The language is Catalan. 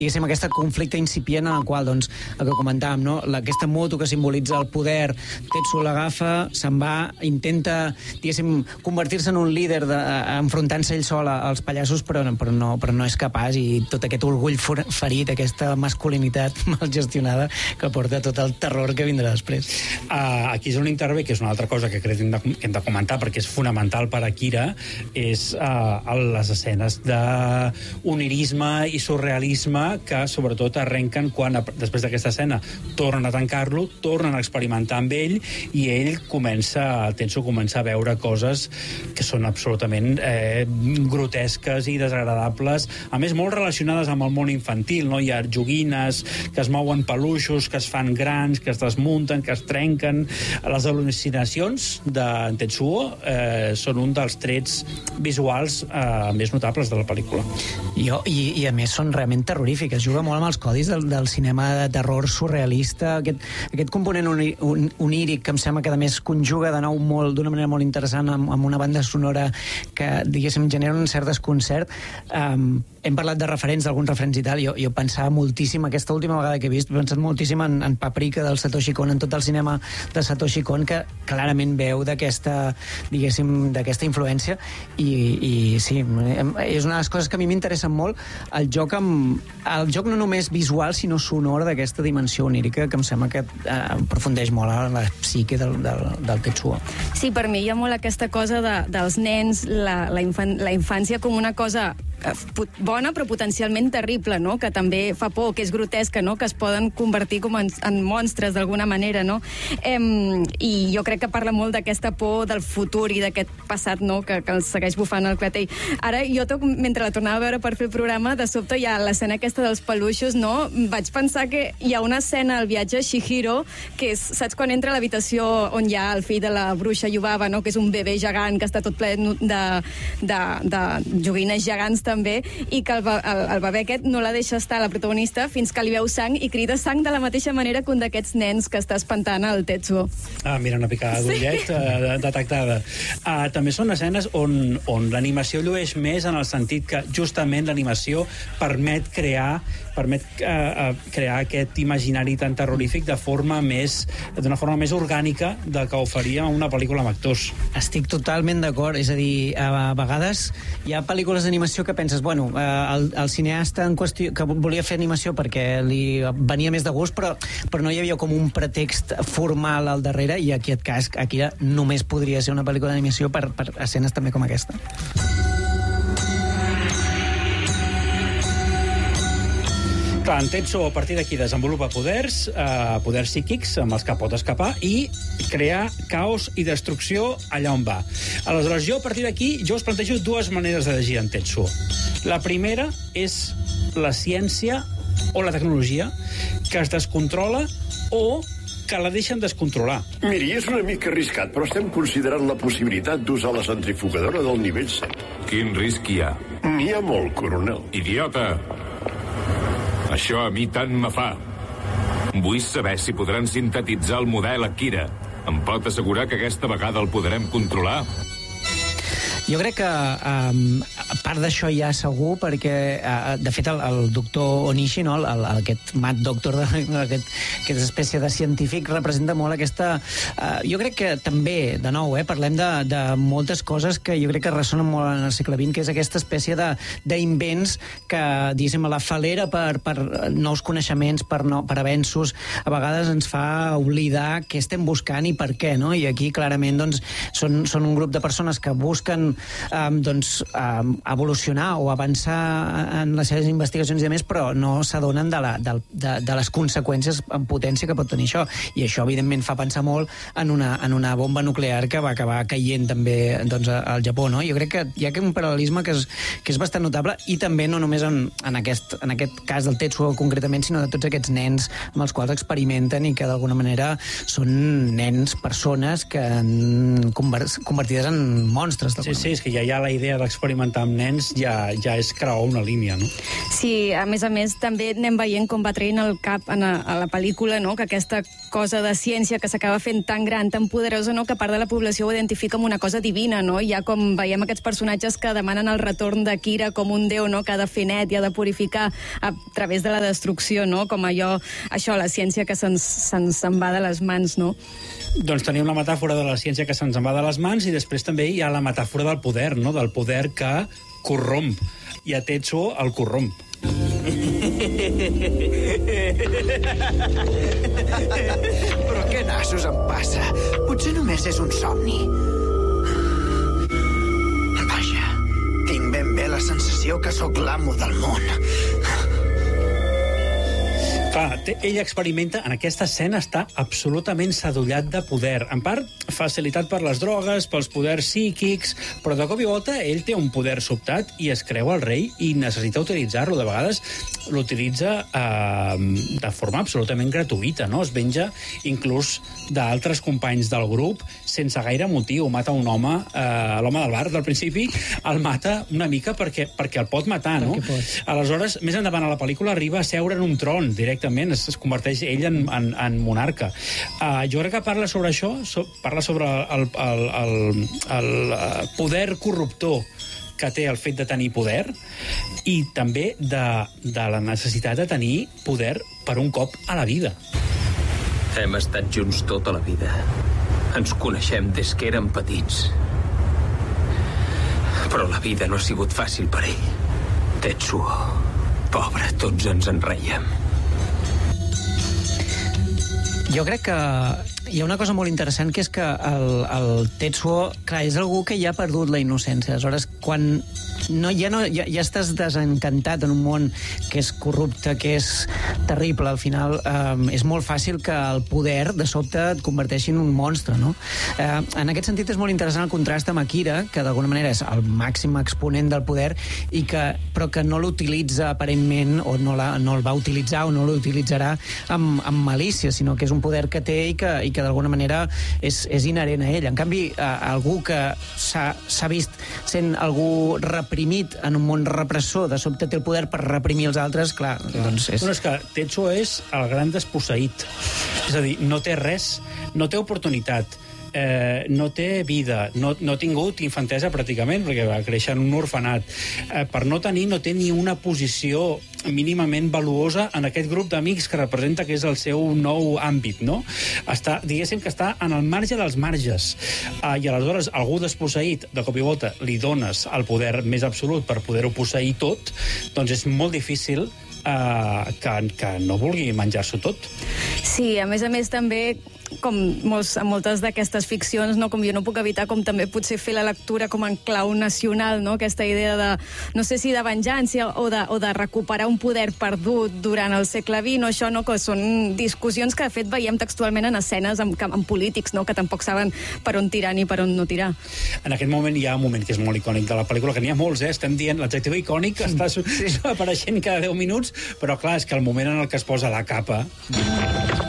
diguéssim, aquest conflicte incipient en el qual, doncs, el que comentàvem, no? Aquesta moto que simbolitza el poder, Tetsuo l'agafa, se'n va, intenta, diguéssim, convertir-se en un líder enfrontant-se ell sol als pallassos, però no és capaç, i tot aquest orgull ferit, aquesta masculinitat mal gestionada que porta tot el terror que vindrà després. Aquí és on intervé, que és una altra cosa que crec que hem de comentar, perquè és fonamental per Akira, és les escenes d'onirisme i surrealisme que sobretot arrenquen quan, després d'aquesta escena, tornen a tancar-lo, tornen a experimentar amb ell, i ell Tetsuo comença a veure coses que són absolutament grotesques i desagradables, a més molt relacionades amb el món infantil, no? Hi ha joguines que es mouen peluixos, que es fan grans, que es desmunten, que es trenquen. Les al·lucinacions de Tetsuo són un dels trets visuals més notables de la pel·lícula. I a més són realment terrorífiques. Es juga molt amb els codis del cinema de terror surrealista, aquest component oníric que em sembla que a més conjuga de nou d'una manera molt interessant amb una banda sonora que, diguéssim, genera un cert desconcert. Hem parlat de d'alguns referents i tal. Jo pensava moltíssim, aquesta última vegada que he vist, he pensat moltíssim en Paprika del Satoshi Kon, en tot el cinema de Satoshi Kon, que clarament veu d'aquesta, diguéssim, d'aquesta influència, i sí, és una de les coses que a mi m'interessen molt, el joc no només visual, sinó sonor d'aquesta dimensió onírica, que em sembla que aprofundeix molt en la psique del Tetsuo. Sí, per mi hi ha molt aquesta cosa dels nens, la infància com una cosa bona però potencialment terrible, no? Que també fa por, que és grotesca, no? Que es poden convertir com en monstres d'alguna manera, no? I jo crec que parla molt d'aquesta por del futur i d'aquest passat, no? Que els segueix bufant el clatell. Ara jo, mentre la tornava a veure per fer el programa, de sobte hi ha l'escena aquesta dels peluixos, no? Vaig pensar que hi ha una escena al viatge a Chihiro, que és, saps, quan entra a l'habitació on hi ha el fill de la bruixa Yubaba, no? Que és un bebè gegant que està tot ple de joguines gegants també, i que el bebè aquest no la deixa estar, la protagonista, fins que li veu sang i crida sang de la mateixa manera que un d'aquests nens que està espantant el Tetsuo. Mira, una picada d'ullet detectada. També són escenes on l'animació llueix més, en el sentit que justament l'animació permet crear aquest imaginari tan terrorífic d'una forma més orgànica del que ho faria una pel·lícula amb actors. Estic totalment d'acord, és a dir, a vegades hi ha pel·lícules d'animació que penses, bueno, el cineasta en qüestió que volia fer animació perquè li venia més de gust, però no hi havia com un pretext formal al darrere, i en aquest cas Akira només podria ser una pel·lícula d'animació per escenes també com aquesta. Clar, en Tetsuo a partir d'aquí desenvolupa poders psíquics amb els que pot escapar i crear caos i destrucció allà on va. Aleshores, jo a partir d'aquí us plantejo dues maneres de llegir en Tetsuo. La primera és la ciència o la tecnologia que es descontrola o que la deixen descontrolar. Miri, és una mica arriscat, però estem considerant la possibilitat d'usar la centrifugadora del nivell 7. Quin risc hi ha? N'hi ha molt, coronel. Idiota! Això a mi tant me fa. Vull saber si podran sintetitzar el model Akira. Em pot assegurar que aquesta vegada el podrem controlar? Jo crec que part d'això ja segur, perquè de fet el doctor Onishi, no, aquest mad doctor, aquesta espècie de científic, representa molt aquesta... Jo crec que també, de nou, parlem de moltes coses que jo crec que ressonen molt en el segle XX, que és aquesta espècie d'invents que, diguéssim, a la falera per nous coneixements, per avenços, a vegades ens fa oblidar què estem buscant i per què, no? I aquí clarament doncs, són un grup de persones que busquen evolucionar o avançar en les seves investigacions i més, però no s'adonen de les conseqüències en potència que pot tenir això. I això, evidentment, fa pensar molt en una bomba nuclear que va acabar caient també al Japó, no? Jo crec que hi ha un paral·lelisme que és bastant notable, i també no només en aquest cas del Tetsuo concretament, sinó de tots aquests nens amb els quals experimenten i que d'alguna manera són nens, persones que convertides en monstres. Sí, Sí, és que ja hi ha la idea d'experimentar amb nens, ja és creuar una línia, no? Sí, a més, també anem veient com va traient el cap a la pel·lícula, no? Que aquesta cosa de ciència que s'acaba fent tan gran, tan poderosa, no? Que part de la població ho identifica com una cosa divina, no? Ja com veiem aquests personatges que demanen el retorn de Kira com un déu, no? Que ha de fer net i ha de purificar a través de la destrucció, no? Com això, la ciència que se'ns en va de les mans, no? Doncs tenim la metàfora de la ciència que se'ns en va de les mans i després també hi ha la metàfora del poder, no? Del poder que corromp. I a Tetsuo el corromp. Però què nassos em passa? Potser només és un somni. Vaja, tinc ben bé la sensació que sóc l'amo del món. Clar, ell experimenta, en aquesta escena està absolutament sadollat de poder. En part, facilitat per les drogues, pels poders psíquics, però de cop i volta ell té un poder sobtat i es creu el rei i necessita utilitzar-lo. De vegades l'utilitza de forma absolutament gratuïta, no? Es venja inclús d'altres companys del grup sense gaire motiu. Mata un home, l'home del bar del principi, el mata una mica perquè el pot matar, no? Aleshores, més endavant a la pel·lícula arriba a seure en un tron directament, es converteix ell en monarca. Jo crec que parla sobre això, parla sobre el poder corruptor que té el fet de tenir poder i també de la necessitat de tenir poder per un cop a la vida. Hem estat junts tota la vida. Ens coneixem des que érem petits. Però la vida no ha sigut fàcil per ell. Tetsuo, pobre, tots ens en reiem. Jo crec que hi ha una cosa molt interessant, que és que el Tetsuo, clar, és algú que ja ha perdut la innocència. Aleshores, quan ja estàs desencantat en un món que és corrupte, que és terrible, al final és molt fàcil que el poder de sobte et converteixi en un monstre, no? En aquest sentit és molt interessant el contrast amb Akira, que d'alguna manera és el màxim exponent del poder, però que no l'utilitza aparentment, o no el va utilitzar o no l'utilitzarà amb malícia, sinó que és un poder que té i que d'alguna manera és inherent a ell. En canvi, algú que s'ha vist sent algú reprimit en un món repressor, de sobte té el poder per reprimir els altres, clar. Doncs és... Bueno, és que Tetsuo és el gran desposseït. És a dir, no té res, no té oportunitat, no té vida, no ha tingut infantesa pràcticament, perquè va créixer en un orfenat. Per no té ni una posició mínimament valuosa en aquest grup d'amics que representa que és el seu nou àmbit, no? Diguéssim que està en el marge dels marges. I aleshores algú desposseït, de cop i volta, li dones el poder més absolut per poder-ho posseir tot, doncs és molt difícil que no vulgui menjar-s'ho tot. Sí, a més també, com moltes d'aquestes ficcions, no, com jo no puc evitar com també potser fer la lectura com en clau nacional, no? Aquesta idea de, no sé si de venjança o de recuperar un poder perdut durant el segle XX, no? Això, no? Que són discussions que de fet veiem textualment en escenes amb polítics, no? Que tampoc saben per on tirar ni per on no tirar. En aquest moment hi ha un moment que és molt icònic de la pel·lícula, que n'hi ha molts, estem dient l'adjectiu icònic, està apareixent cada 10 minuts, però clar, és que el moment en el que es posa la capa...